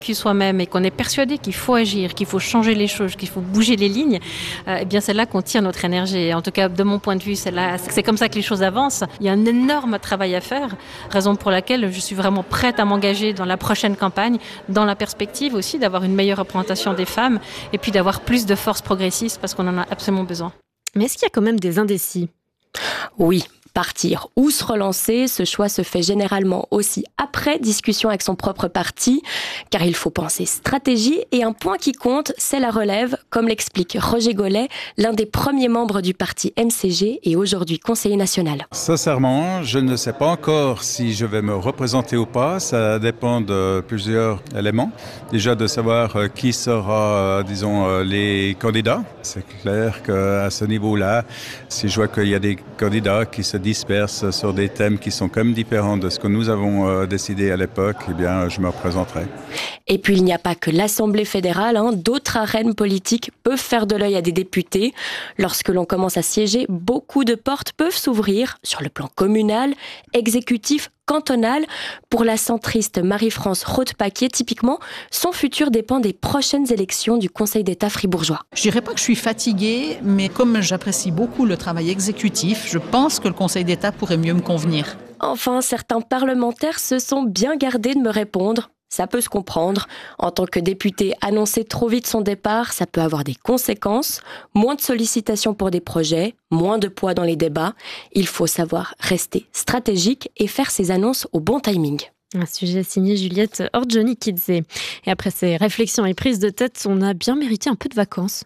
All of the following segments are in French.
Puis soi-même et qu'on est persuadé qu'il faut agir, qu'il faut changer les choses, qu'il faut bouger les lignes, eh bien c'est là qu'on tire notre énergie. Et en tout cas, de mon point de vue, c'est comme ça que les choses avancent. Il y a un énorme travail à faire, raison pour laquelle je suis vraiment prête à m'engager dans la prochaine campagne, dans la perspective aussi d'avoir une meilleure représentation des femmes et puis d'avoir plus de force progressiste parce qu'on en a absolument besoin. Mais est-ce qu'il y a quand même des indécis ? Oui. Partir ou se relancer, ce choix se fait généralement aussi après discussion avec son propre parti, car il faut penser stratégie et un point qui compte, c'est la relève, comme l'explique Roger Gollet, l'un des premiers membres du parti MCG et aujourd'hui conseiller national. Sincèrement, je ne sais pas encore si je vais me représenter ou pas, ça dépend de plusieurs éléments. Déjà de savoir qui sera, les candidats. C'est clair qu'à ce niveau-là, si je vois qu'il y a des candidats qui se dispersent sur des thèmes qui sont quand même différents de ce que nous avons décidé à l'époque, eh bien, je me représenterai. Et puis, il n'y a pas que l'Assemblée fédérale, d'autres arènes politiques peuvent faire de l'œil à des députés. Lorsque l'on commence à siéger, beaucoup de portes peuvent s'ouvrir sur le plan communal, exécutif, cantonal. Pour la centriste Marie-France Roth-Paquier, typiquement, son futur dépend des prochaines élections du Conseil d'État fribourgeois. Je dirais pas que je suis fatiguée, mais comme j'apprécie beaucoup le travail exécutif, je pense que le Conseil d'État pourrait mieux me convenir. Enfin, certains parlementaires se sont bien gardés de me répondre. Ça peut se comprendre. En tant que député, annoncer trop vite son départ, ça peut avoir des conséquences. Moins de sollicitations pour des projets, moins de poids dans les débats. Il faut savoir rester stratégique et faire ses annonces au bon timing. Un sujet signé Juliette Orjoni-Kidze. Et après ces réflexions et prises de tête, on a bien mérité un peu de vacances.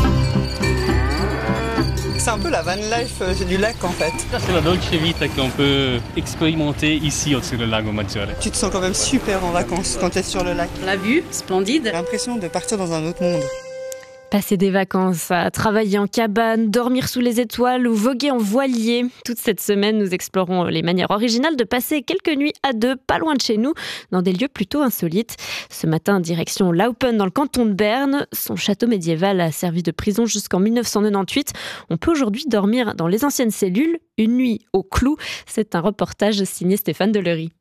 C'est un peu la van life du lac en fait. C'est la Dolce Vita qu'on peut expérimenter ici au-dessus du lago Maggiore. Tu te sens quand même super en vacances quand tu es sur le lac. La vue, splendide. J'ai l'impression de partir dans un autre monde. Passer des vacances à travailler en cabane, dormir sous les étoiles ou voguer en voilier. Toute cette semaine, nous explorons les manières originales de passer quelques nuits à deux, pas loin de chez nous, dans des lieux plutôt insolites. Ce matin, direction Laupen dans le canton de Berne. Son château médiéval a servi de prison jusqu'en 1998. On peut aujourd'hui dormir dans les anciennes cellules, une nuit au clou. C'est un reportage signé Stéphane Deléry.